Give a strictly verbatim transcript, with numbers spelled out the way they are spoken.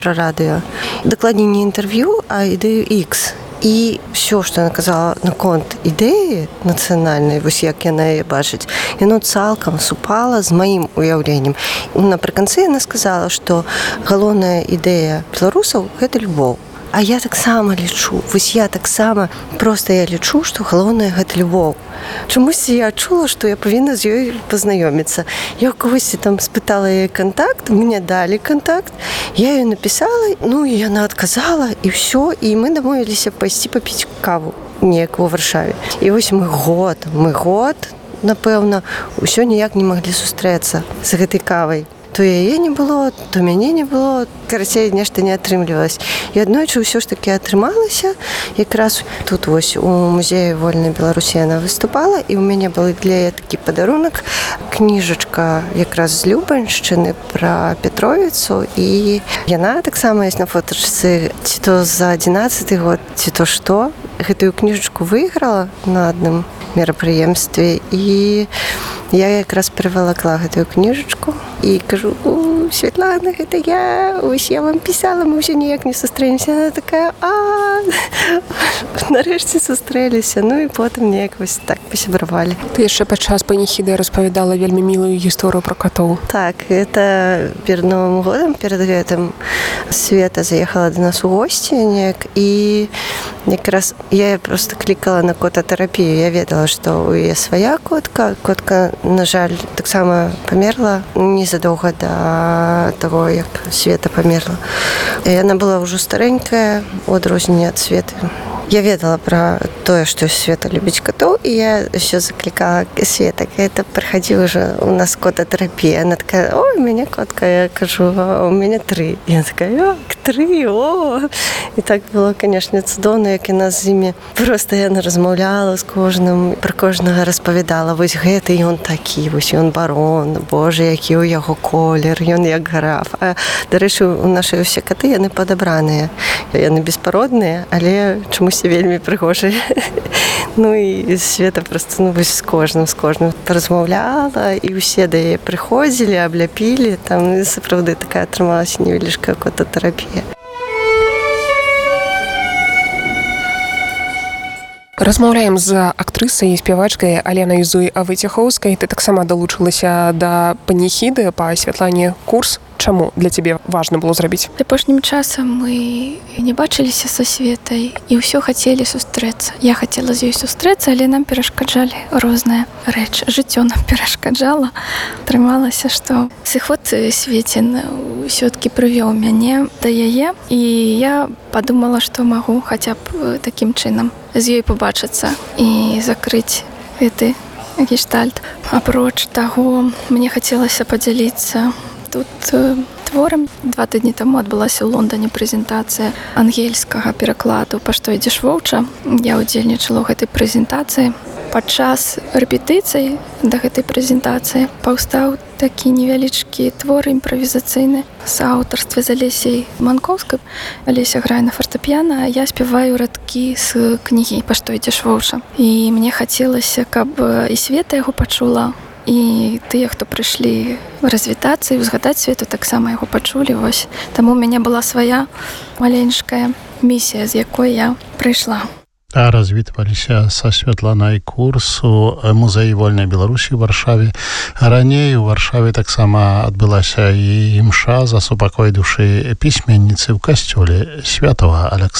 про радыё. Дакладней не інтэрв'ю, а ідэю X. І ўсё, што яна казала наконт ідэі нацыянальнай, вось як яна яе бачыць, яно цалкам супала з маім уяўленнем. Напрыканцы яна сказала, што галоўная ідэя беларусаў – гэта любоў. А я таксама лічу, вось я таксама, проста я лічу, што галоўнае – гэта любоў. Чамусьці я чула, што я павінна з ёй пазнаёміцца. Я ў кагосьці там спытала яе кантакт, мне далі кантакт, я ёй напісала, ну і яна адказала, і ўсё, і мы дамовіліся пайсці папіць каву неяк у Варшаве. І вось мы год, мы год, напэўна, ўсё ніяк не маглі сустрэцца з гэтай кавай. То яе не было, то мяне не было, карацей, нешта не атрымлівалася. І аднойчы ўсё ж такі атрымалася. Якраз тут вось у музеі вольнай Беларусі яна выступала, і ў мяне быў для яе такі падарунак, кніжачка якраз з Любаншчыны пра Петровіцу, і яна таксама ёсць на фотачцы, ці то за адзінаццаты год, ці то што. Гэтую кніжачку выйграла на адным мерапрыемстве, і я якраз перавалакла гэтую кніжачку і кажу: «У, Святлана, гэта я, ось я вам пісала, мы ўсё ніяк не сустрэнемся». Она такая: «А, нарэшце сустрэліся». Ну і потым неяк вось так пасябравалі. Ты яшчэ падчас паніхіды распавядала вельмі мілую гісторыю пра катоў. Так, это перад Новым годам, перад гэтым Света заехала да нас у госці неяк, і якраз я проста клікала на котатэрапію. Я ведала, што у яе свая котка. Котка, на жаль, таксама памерла незадоўга да таго, як Света памерла. І яна была ўжо старэнькая, у адрозненне ад Светы. Я ведала пра тое, што Света любіць катоў, і я ўсё заклікала: «Света, это прыхадзі ўжо, у нас котатэрапія». Она такая: «О, у мяне котка». Я кажу: «А у мяне тры». Я такая: «О, тры, о!» І так было, канешне, цудоўна, як яна з імі. Проста яна размаўляла з кожным, пра кожнага распавядала: «Вось гэты ён такі, вось ён барон, божа, які ў яго колер, ён як граф». А, дарэчы, у нашай усе каты яны падабраныя. Яны беспародныя, але чамусь вельмі прыгожыя. Ну і Света проста, ну, вось з кожным, з кожным размаўляла, і ўсе да яе прыходзілі, абляпілі. Там сапраўды такая атрымалася невялічкая котатэрапія. Размаўляем з актрысай і спявачкай Аленай Зоі Войцехоўскай. Ты таксама далучылася да паніхіды па Святлане Курс. Чаму для цябе важна было зрабіць? Апошнім часам мы не бачыліся са Светай і ўсё хацелі сустрэцца. Я хацела з ёй сустрэцца, але нам перашкаджалі розныя рэчы. Жыццё нам перашкаджала. Атрымалася, што сыход Свецін ўсё-ткі прывёў мяне да яе, і я падумала, што магу хаця б такім чынам з ёй пабачыцца і закрыць гэты гештальт. Апроч таго, мне хацелася падзяліцца тут творам. Два тыдні таму адбылася ў Лондане прэзентацыя ангельскага перакладу «Па што ідзеш, воўча». Я ўдзельнічала ў гэтай прэзентацыі. Падчас рэпетыцый да гэтай прэзентацыі паўстаў такі невялічкі твор імправізацыйны з аўтарстве з Алесяй Манкоўскай. Алеся грае на фартэпіяна, а я спяваю радкі з кнігі «Па што ідзеш, воўча». І мне хацелася, каб і Света яго пачула, і тыя, хто прыйшлі развітацца і ўзгадаць Свету, таксама яго пачулі. Вось. Таму ў мяне была свая маленькая місія, з якой я прыйшла. А развітваліся са Святланай Курс у музеі вольнай Беларусі ў Варшаве. Раней у Варшаве таксама адбылася і імша за супакой душы пісьменніцы ў касцёле святого Александра.